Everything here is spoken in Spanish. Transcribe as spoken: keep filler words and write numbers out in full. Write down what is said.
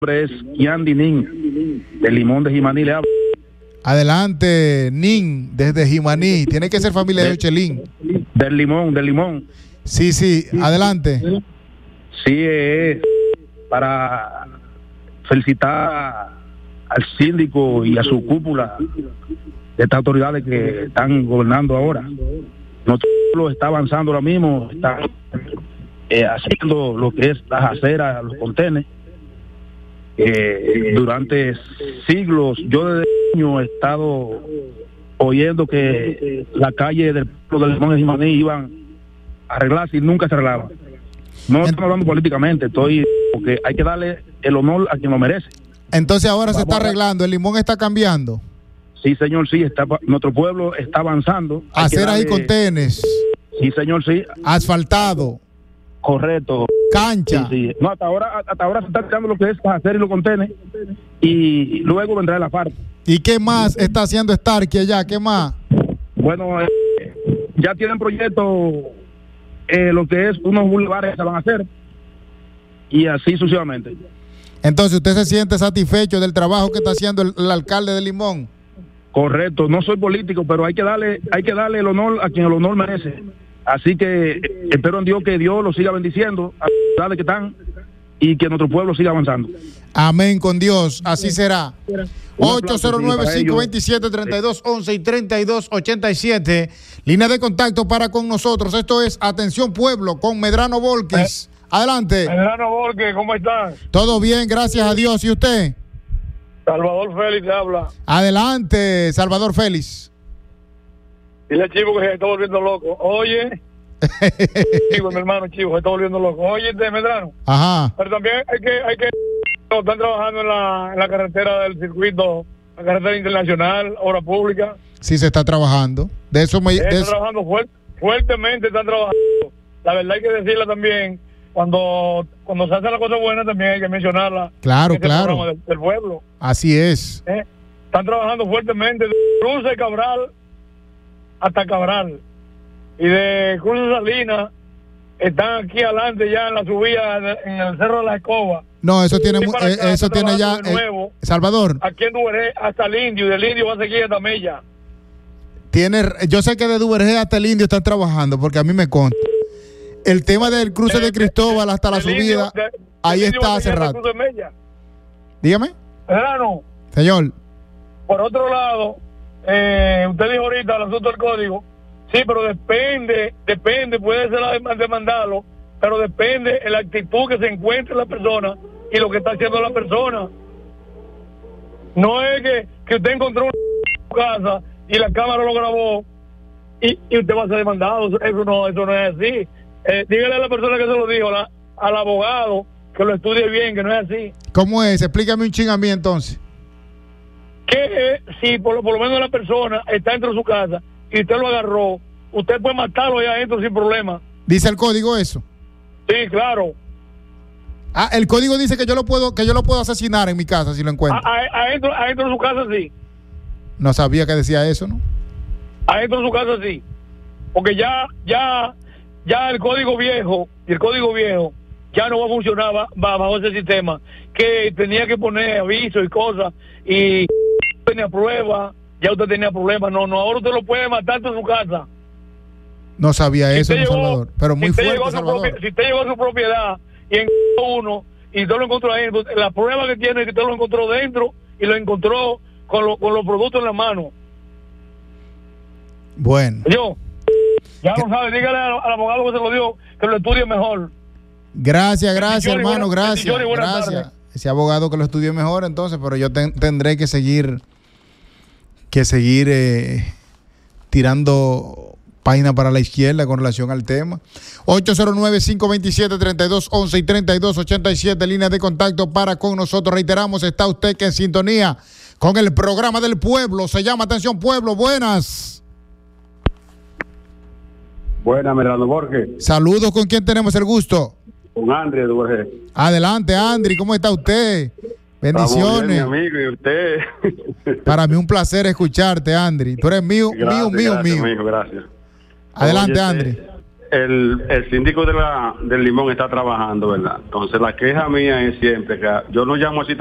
nombre es Yandy Nin, de Limón de Jimaní, le hablo. Adelante, Nin, desde Jimaní. Tiene que ser familia de Ochelín. Del Limón, del Limón. Sí, sí, adelante. Sí, es para felicitar al síndico y a su cúpula de estas autoridades que están gobernando ahora. Nuestro pueblo está avanzando ahora mismo, está eh, haciendo lo que es las aceras, los contenes. Eh, durante siglos, yo desde niño he estado oyendo que la calle del pueblo del Limón de Jimaní iban a arreglarse y nunca se arreglaban. No estoy hablando políticamente, estoy porque hay que darle el honor a quien lo merece. Entonces ahora Vamos se está a... arreglando, el Limón está cambiando. Sí, señor, sí, está, nuestro pueblo está avanzando. Aceras darle... y contenes. Sí, señor, sí. Asfaltado. Correcto. Cancha. Sí, sí. No, hasta ahora, hasta ahora se está tirando lo que es las aceras y los contenes y luego vendrá la parte. ¿Y qué más está haciendo Starkey allá? ¿Qué más? Bueno, eh, ya tienen proyectos, eh, lo que es unos bulevares que se van a hacer y así sucesivamente. Entonces, ¿usted se siente satisfecho del trabajo que está haciendo el, el alcalde de Limón? Correcto, no soy político, pero hay que darle, hay que darle el honor a quien el honor merece. Así que eh, espero en Dios que Dios los siga bendiciendo a las ciudades que están y que nuestro pueblo siga avanzando. Amén con Dios, así será. ocho cero nueve, cinco dos siete, tres dos uno uno y tres dos ocho siete, línea de contacto para con nosotros. Esto es Atención Pueblo con Medrano Volques. Adelante. Medrano Volques, ¿cómo estás? Todo bien, gracias a Dios. ¿Y usted? Salvador Félix te habla. Adelante, Salvador Félix. Dile a Chivo que se está volviendo loco. Oye, Chivo, mi hermano Chivo, se está volviendo loco. Oye, de Medrano. Ajá. Pero también hay que, hay que, están trabajando en la, en la carretera del circuito, la carretera internacional, obra pública. Sí, se está trabajando. De eso me... De están eso... trabajando fuerte, fuertemente, están trabajando. La verdad hay que decirla también, cuando, cuando se hace la cosa buena también hay que mencionarla. Claro, este claro. Del, del pueblo. Así es. ¿Eh? Están trabajando fuertemente, de Cruz de Cabral hasta Cabral. Y de Cruz de Salinas están aquí adelante ya en la subida en el Cerro de la Escoba. No, eso tiene, acá, eh, eso tiene ya de nuevo, eh, Salvador. Aquí en Duvergé hasta el Indio, y del Indio va a seguir hasta Mella. Tiene, yo sé que de Duvergé hasta el Indio están trabajando, porque a mí me consta. El tema del cruce de, de Cristóbal hasta de, la subida, Indio, de, ahí está hace rato. Dígame. Verano. Señor. Por otro lado, eh, usted dijo ahorita el asunto del código. Sí, pero depende, depende, puede ser la demandarlo, pero depende de la actitud que se encuentre la persona y lo que está haciendo la persona. No es que, que usted encontró una casa y la cámara lo grabó y, y usted va a ser demandado. Eso no, eso no es así. Eh, dígale a la persona que se lo dijo, la, al abogado, que lo estudie bien, que no es así. ¿Cómo es? Explícame un ching a mí entonces. Que eh, si por lo, por lo menos la persona está dentro de su casa y usted lo agarró, usted puede matarlo allá adentro sin problema. ¿Dice el código eso? Sí, claro. Ah, el código dice que yo lo puedo que yo lo puedo asesinar en mi casa si lo encuentro. Adentro, adentro de su casa sí. No sabía que decía eso, ¿no? Adentro de su casa sí. Porque ya ya ya el código viejo, el código viejo ya no va a funcionar va, va bajo ese sistema, que tenía que poner aviso y cosas y tenía pruebas, ya usted tenía problemas. No, no, ahora usted lo puede matar en su casa. No sabía si eso, no, llegó, Salvador. Pero muy si fuerte, Salvador. Propia, si usted llegó a su propiedad y encontró uno y usted lo encontró ahí, la prueba que tiene es que usted lo encontró dentro y lo encontró con, lo, con los productos en la mano. Bueno. Yo, ya lo sabe, dígale al, al abogado que se lo dio, que lo estudie mejor. Gracias, gracias, hermano, buena, gracias. Gracias. Tarde. Ese abogado que lo estudie mejor, entonces, pero yo ten, tendré que seguir, que seguir eh, tirando página para la izquierda con relación al tema. ocho cero nueve, cinco dos siete, tres dos uno uno y tres dos ocho siete, línea de contacto para con nosotros. Reiteramos, está usted que en sintonía con el programa del pueblo. Se llama Atención Pueblo. Buenas. Buenas, Medrano Borges. Saludos, ¿con quién tenemos el gusto? Con André de Borges. Adelante, Andri, ¿cómo está usted? Bendiciones. Bien, mi amigo, y usted. Para mí un placer escucharte, Andri. Tú eres mío, gracias, mío, mío, gracias, mío. Amigo, gracias. Adelante, Oye, Andri. el, el síndico de la del Limón está trabajando, ¿verdad? Entonces la queja mía es siempre que yo no llamo así